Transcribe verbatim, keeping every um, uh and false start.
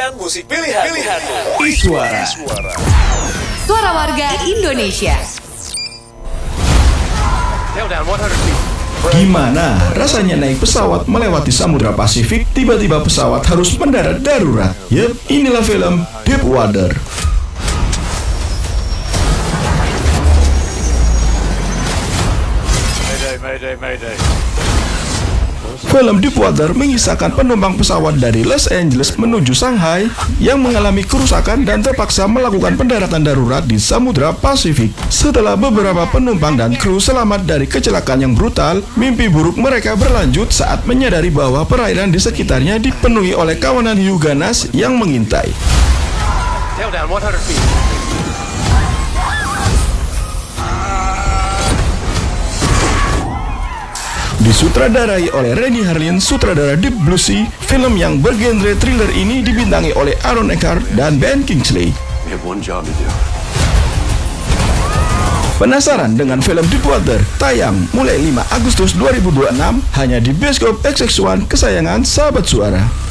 Saksikan musik pilihan pilihanmu. Iswara. Suara warga Indonesia. Gimana rasanya naik pesawat melewati Samudra Pasifik, tiba-tiba pesawat harus mendarat darurat? Yep, inilah film Deep Water. Mayday, mayday, mayday. Film Deep Water mengisahkan penumpang pesawat dari Los Angeles menuju Shanghai yang mengalami kerusakan dan terpaksa melakukan pendaratan darurat di Samudra Pasifik. Setelah beberapa penumpang dan kru selamat dari kecelakaan yang brutal, mimpi buruk mereka berlanjut saat menyadari bahwa perairan di sekitarnya dipenuhi oleh kawanan hiu ganas yang mengintai. Disutradarai oleh Renny Harlin, sutradara Deep Blue Sea, film yang bergenre thriller ini dibintangi oleh Aaron Eckhart dan Ben Kingsley. Penasaran dengan film Deep Water? Tayang mulai lima Agustus dua ribu dua puluh enam hanya di bioskop X X satu kesayangan sahabat suara.